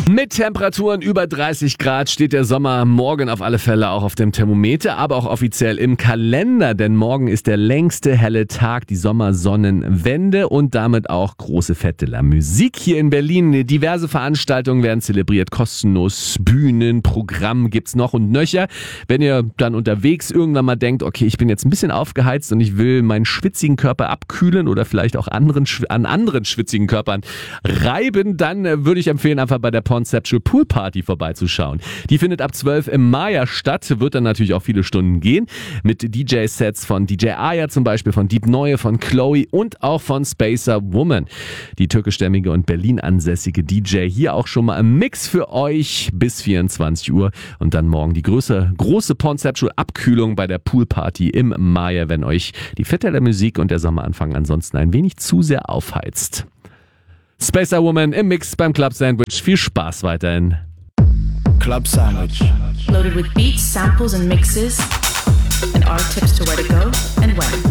Mit Temperaturen über 30 Grad steht der Sommer morgen auf alle Fälle auch auf dem Thermometer, aber auch offiziell im Kalender, denn morgen ist der längste helle Tag, die Sommersonnenwende und damit auch große Fête de la Musique hier in Berlin. Diverse Veranstaltungen werden zelebriert, kostenlos, Bühnen, Programm gibt's noch und nöcher. Wenn ihr dann unterwegs irgendwann mal denkt, okay, ich bin jetzt ein bisschen aufgeheizt und ich will meinen schwitzigen Körper abkühlen oder vielleicht auch an anderen schwitzigen Körpern reiben, dann würde ich empfehlen, einfach bei der Conceptual Pool Party vorbeizuschauen. Die findet ab 12 im Maya statt, wird dann natürlich auch viele Stunden gehen, mit DJ-Sets von DJ Aya zum Beispiel, von Deep Neue, von Chloe und auch von Spacer Woman. Die türkischstämmige und Berlin ansässige DJ hier auch schon mal im Mix für euch bis 24 Uhr und dann morgen die große Conceptual Abkühlung bei der Pool Party im Maya, wenn euch die Fête de la Musique und der Sommeranfang ansonsten ein wenig zu sehr aufheizt. Spacer Woman im Mix beim Club Sandwich. Viel Spaß weiterhin. Club Sandwich. Loaded with beats, samples and mixes and our tips to where to go and when.